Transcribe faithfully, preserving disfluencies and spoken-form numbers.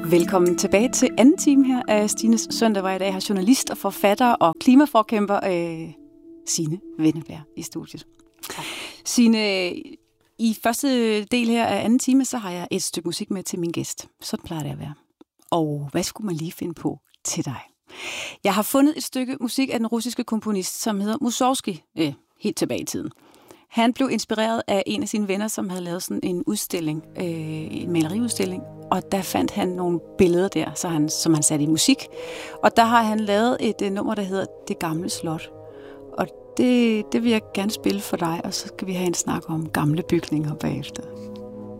Velkommen tilbage til anden time her af Stines Søndag, hvor jeg i dag har journalist og forfatter og klimaforkæmper øh, Signe Wenneberg i studiet. Tak. Signe, i første del her af anden time, så har jeg et stykke musik med til min gæst. Sådan plejer det at være. Og hvad skulle man lige finde på til dig? Jeg har fundet et stykke musik af den russiske komponist, som hedder Mussorgsky, øh, helt tilbage i tiden. Han blev inspireret af en af sine venner, som havde lavet sådan en udstilling, øh, en maleriudstilling, og der fandt han nogle billeder der, så han, som han satte i musik. Og der har han lavet et uh, nummer, der hedder Det Gamle Slot. Og det, det vil jeg gerne spille for dig, og så skal vi have en snak om gamle bygninger bagefter.